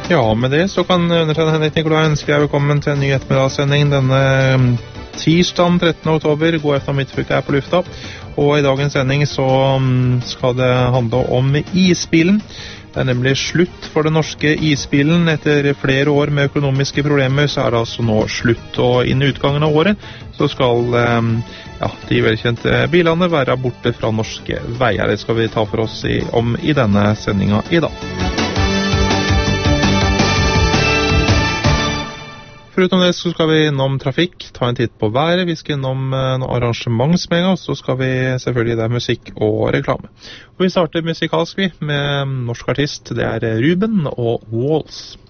Ja, med det så kan undertegnede Henrik Nikolai ønske deg velkommen til en ny ettermiddagssending denne tirsdagen 13. oktober. God etter midtfylke på lufta. Og i dagens sending så skal det handle om isbilen. Det er nemlig slutt for den norske isbilen. Etter flere år med økonomiske problemer så er det altså nå slutt. Og innen utgangen av året så skal de velkjente bilene være borte fra norske veier. Det skal vi ta for oss om i denne sendinga i dag. Foruten det så skal vi innom trafikk, ta en titt på været, vi skal innom noen arrangementsmega, og så skal vi selvfølgelig det musikk og reklame. Og vi starter musikalsk med norsk artist, det er Ruben og Walls.